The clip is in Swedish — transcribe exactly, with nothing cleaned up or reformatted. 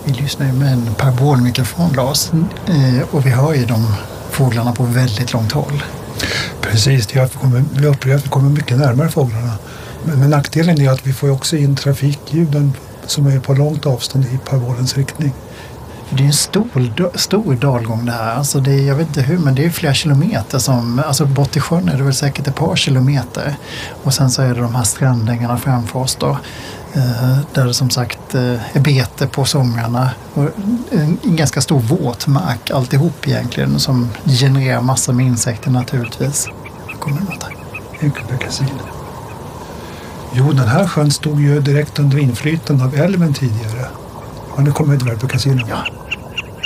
Vi lyssnar ju med en parabolmikrofon, Lars, och vi hör ju de fåglarna på väldigt långt håll. Precis, vi upplever att vi kommer mycket närmare fåglarna. Men, men nackdelen är att vi får också in trafikljuden som är på långt avstånd i parabolens riktning. Det är en stor, stor dalgång det här. Alltså det är, jag vet inte hur, men det är flera kilometer. Som, alltså bort i sjön är det väl säkert ett par kilometer. Och sen så är det de här strandängarna framför oss då. Eh, där det som sagt eh, är bete på somrarna. Och en, en ganska stor våtmark alltihop egentligen. Som genererar massor med insekter naturligtvis. Kommer det något här? Enkelbeckasin. Jo, den här sjön stod ju direkt under inflytande av älven tidigare. Har ni kommit till Beckasin? Ja.